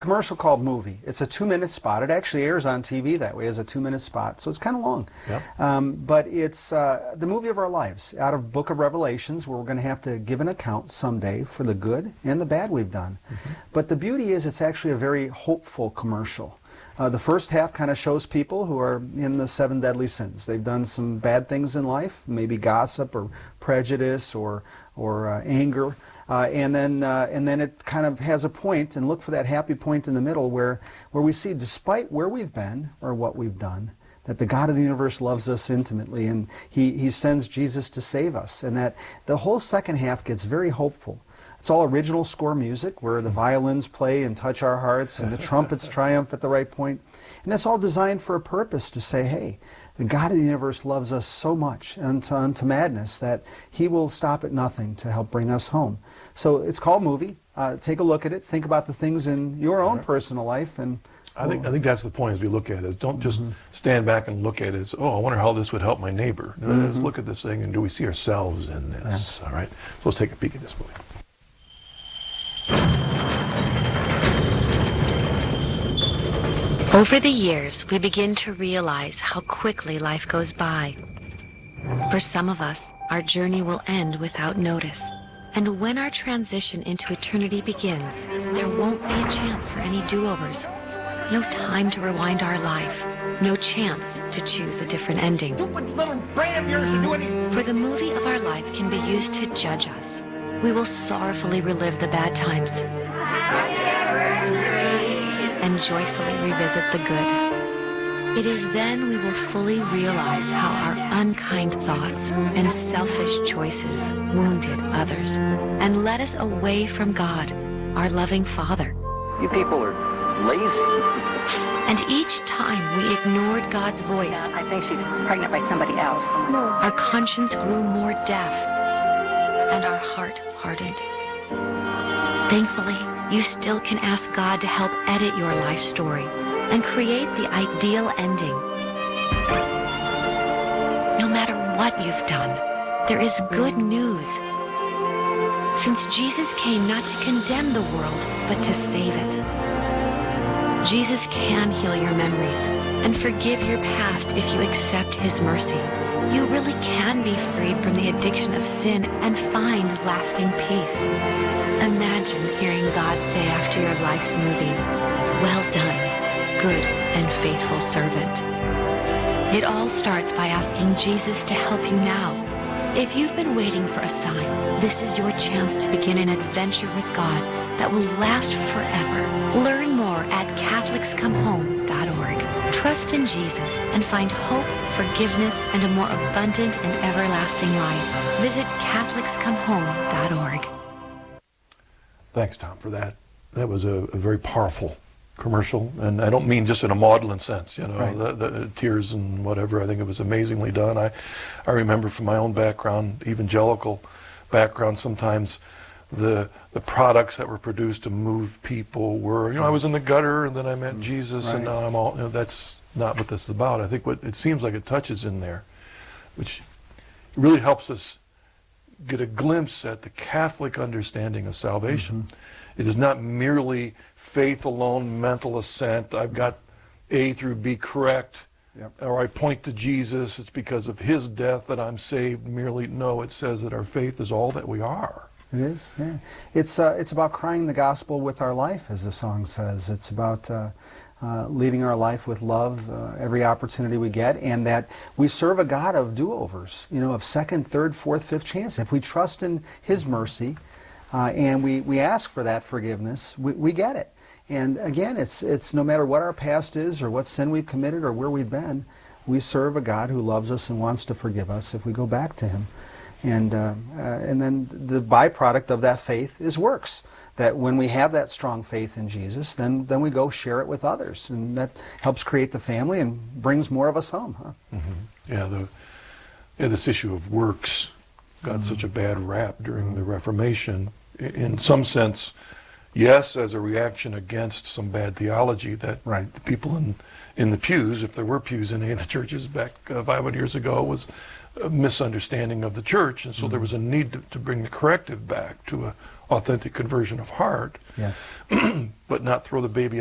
Commercial called Movie. It's a 2-minute spot. It actually airs on TV that way as a 2-minute spot, so it's kind of long. Yep. But it's the movie of our lives, out of Book of Revelations, where we're going to have to give an account someday for the good and the bad we've done. But the beauty is it's actually a very hopeful commercial. The first half kind of shows people who are in the 7 deadly sins. They've done some bad things in life, maybe gossip or prejudice or anger. And then it kind of has a point, and look for that happy point in the middle where we see, despite where we've been or what we've done, that the God of the universe loves us intimately, and He sends Jesus to save us. And that the whole second half gets very hopeful. It's all original score music where the violins play and touch our hearts and the trumpets triumph at the right point. And that's all designed for a purpose, to say, hey, the God of the universe loves us so much unto madness that He will stop at nothing to help bring us home. So it's called Movie. Take a look at it. Think about the things in your own personal life. And I think that's the point as we look at it. Don't just stand back and look at it as, oh, I wonder how this would help my neighbor. Let's look at this thing, and do we see ourselves in this? Yes. All right? So let's take a peek at this movie. Over the years, we begin to realize how quickly life goes by. For some of us, our journey will end without notice. And when our transition into eternity begins, there won't be a chance for any do-overs. No time to rewind our life. No chance to choose a different ending. For the movie of our life can be used to judge us. We will sorrowfully relive the bad times and joyfully revisit the good. It is then we will fully realize how our unkind thoughts and selfish choices wounded others and led us away from God, our loving Father. You people are lazy. And each time we ignored God's voice, I think she's pregnant by somebody else. our conscience grew more deaf and our heart hardened. Thankfully, you still can ask God to help edit your life story and create the ideal ending. No matter what you've done, there is good news. Since Jesus came not to condemn the world, but to save it. Jesus can heal your memories and forgive your past if you accept His mercy. You really can be freed from the addiction of sin and find lasting peace. Imagine hearing God say after your life's movie, "Well done, good and faithful servant." It all starts by asking Jesus to help you now. If you've been waiting for a sign, this is your chance to begin an adventure with God that will last forever. Learn more at CatholicsComeHome.org. Trust in Jesus and find hope, forgiveness, and a more abundant and everlasting life. Visit CatholicsComeHome.org. Thanks, Tom, for that. That was a very powerful commercial, and I don't mean just in a maudlin sense, you know, Right. the tears and whatever. I think it was amazingly done. I remember from my own background, evangelical background, sometimes the products that were produced to move people were, you know, I was in the gutter and then I met Jesus, Right. and now I'm all, you know, that's not what this is about. I think what it seems like it touches in there, which really helps us get a glimpse at the Catholic understanding of salvation. It is not merely faith alone, mental assent. I've got A through B correct, or I point to Jesus. It's because of His death that I'm saved. Merely, no, it says that our faith is all that we are. It is, yeah. It's about crying the gospel with our life, as the song says. It's about leading our life with love every opportunity we get, and that we serve a God of do-overs, you know, of second, third, fourth, fifth chance. If we trust in His mercy and we ask for that forgiveness, we get it. And again, it's no matter what our past is or what sin we've committed or where we've been, we serve a God who loves us and wants to forgive us if we go back to Him. And then the byproduct of that faith is works. That when we have that strong faith in Jesus, then we go share it with others, and that helps create the family and brings more of us home. Huh? Yeah, this issue of works got such a bad rap during the Reformation. In some sense, yes, as a reaction against some bad theology that the people in the pews, if there were pews in any of the churches back 500 years ago, was misunderstanding of the church, and so there was a need to bring the corrective back to a authentic conversion of heart, Yes. but not throw the baby